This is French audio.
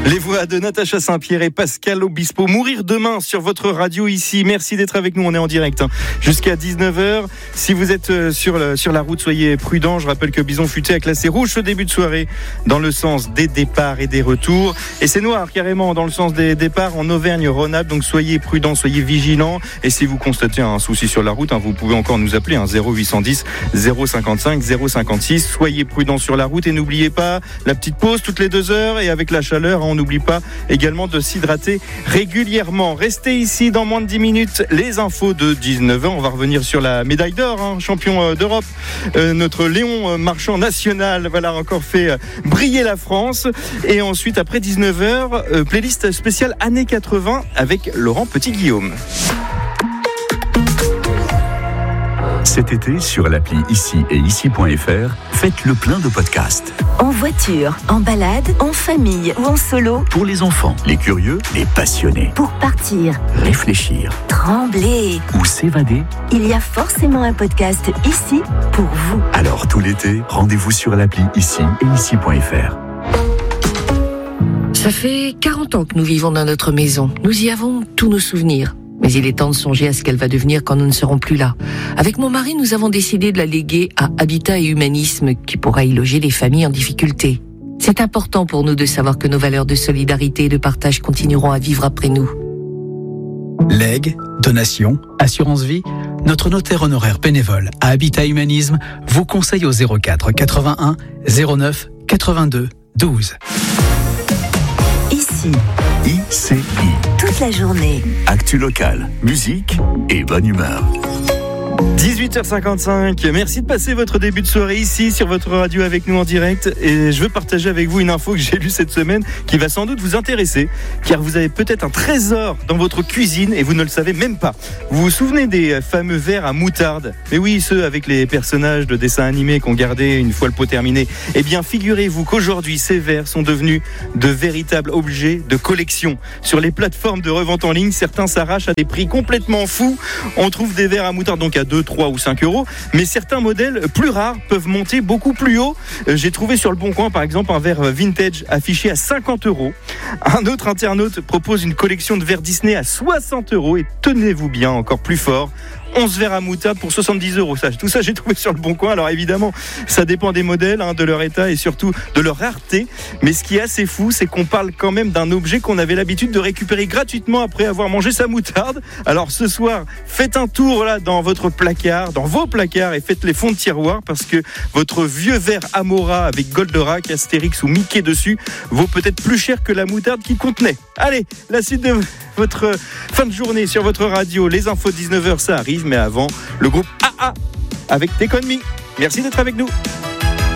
Les voix de Natacha Saint-Pierre et Pascal Obispo. Mourir demain sur votre radio ici. Merci d'être avec nous. On est en direct jusqu'à 19h. Si vous êtes sur la route, soyez prudents. Je rappelle que Bison Futé a classé rouge au début de soirée dans le sens des départs et des retours. Et c'est noir carrément dans le sens des départs en Auvergne-Rhône-Alpes. Donc soyez prudents, soyez vigilants. Et si vous constatez un souci sur la route, vous pouvez encore nous appeler 0810 055 056. Soyez prudents sur la route et n'oubliez pas la petite pause toutes les 2 heures. Et avec la chaleur, on n'oublie pas également de s'hydrater régulièrement. Restez ici dans moins de 10 minutes. Les infos de 19h. On va revenir sur la médaille d'or, champion d'Europe. Notre Léon Marchand national, a encore fait briller la France. Et ensuite, après 19h, playlist spéciale années 80 avec Laurent Petit-Guillaume. Cet été, sur l'appli Ici et Ici.fr, faites le plein de podcasts. En voiture, en balade, en famille ou en solo. Pour les enfants, les curieux, les passionnés. Pour partir, réfléchir, trembler ou s'évader. Il y a forcément un podcast ici pour vous. Alors tout l'été, rendez-vous sur l'appli Ici et Ici.fr. Ça fait 40 ans que nous vivons dans notre maison. Nous y avons tous nos souvenirs. Mais il est temps de songer à ce qu'elle va devenir quand nous ne serons plus là. Avec mon mari, nous avons décidé de la léguer à Habitat et Humanisme, qui pourra y loger les familles en difficulté. C'est important pour nous de savoir que nos valeurs de solidarité et de partage continueront à vivre après nous. Legs, donations, assurance vie, notre notaire honoraire bénévole à Habitat Humanisme vous conseille au 04 81 09 82 12. Ici. ICI. Toute la journée. Actu locale, musique et bonne humeur. 18h55, merci de passer votre début de soirée ici sur votre radio avec nous en direct et je veux partager avec vous une info que j'ai lue cette semaine qui va sans doute vous intéresser car vous avez peut-être un trésor dans votre cuisine et vous ne le savez même pas. Vous vous souvenez des fameux verres à moutarde? Mais oui, ceux avec les personnages de dessins animés qu'on gardait une fois le pot terminé. Eh bien, figurez-vous qu'aujourd'hui, ces verres sont devenus de véritables objets de collection. Sur les plateformes de revente en ligne, certains s'arrachent à des prix complètement fous. On trouve des verres à moutarde donc à 2, 3 ou 5 euros, mais certains modèles plus rares peuvent monter beaucoup plus haut. J'ai trouvé sur le Bon Coin par exemple un verre vintage affiché à 50 euros. Un autre internaute propose une collection de verres Disney à 60 euros et tenez-vous bien, encore plus fort, 11 verres à moutarde pour 70 euros. Tout ça, j'ai trouvé sur le Bon Coin. Alors évidemment, ça dépend des modèles, de leur état et surtout de leur rareté. Mais ce qui est assez fou, c'est qu'on parle quand même d'un objet qu'on avait l'habitude de récupérer gratuitement après avoir mangé sa moutarde. Alors ce soir, faites un tour dans votre placard, dans vos placards et faites les fonds de tiroir parce que votre vieux verre Amora avec Goldorak, Astérix ou Mickey dessus vaut peut-être plus cher que la moutarde qu'il contenait. Allez, la suite de votre fin de journée sur votre radio. Les infos 19h, ça arrive, mais avant, le groupe AA avec Take On Me. Merci d'être avec nous.